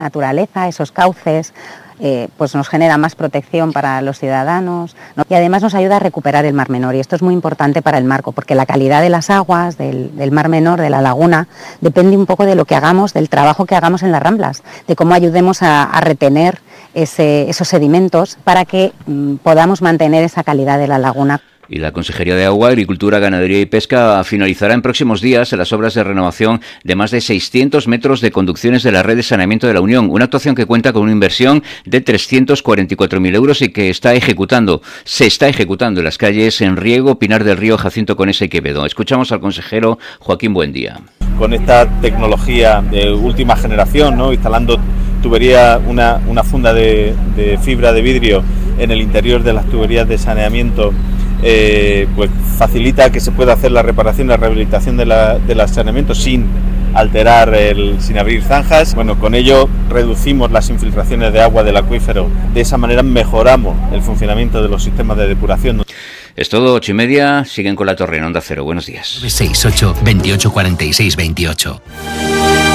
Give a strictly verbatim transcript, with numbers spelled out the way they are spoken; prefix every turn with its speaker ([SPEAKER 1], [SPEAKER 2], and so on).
[SPEAKER 1] naturaleza, esos cauces, eh, pues nos genera más protección para los ciudadanos, ¿no? Y además nos ayuda a recuperar el Mar Menor, y esto es muy importante para el marco, porque la calidad de las aguas del, del Mar Menor, de la laguna, depende un poco de lo que hagamos, del trabajo que hagamos en las ramblas, de cómo ayudemos a, a retener ese, esos sedimentos para que mm, podamos mantener esa calidad de la laguna.
[SPEAKER 2] Y la Consejería de Agua, Agricultura, Ganadería y Pesca finalizará en próximos días las obras de renovación de más de seiscientos metros de conducciones de la red de saneamiento de la Unión, una actuación que cuenta con una inversión de trescientos cuarenta y cuatro mil euros y que está ejecutando, se está ejecutando en las calles en Riego, Pinar del Río, Jacinto Conesa y Quevedo. Escuchamos al consejero Joaquín Buendía.
[SPEAKER 3] Con esta tecnología de última generación, ¿no?, instalando tubería, una, una funda de, de fibra de vidrio en el interior de las tuberías de saneamiento, Eh, pues facilita que se pueda hacer la reparación y la rehabilitación de la, de los saneamientos sin alterar, el, sin abrir zanjas. Bueno, con ello reducimos las infiltraciones de agua del acuífero. De esa manera mejoramos el funcionamiento de los sistemas de depuración.
[SPEAKER 2] Es todo, ocho y media, siguen con La Torre en Onda Cero. Buenos días.
[SPEAKER 4] nueve seis ocho, veintiocho cuarenta y seis veintiocho.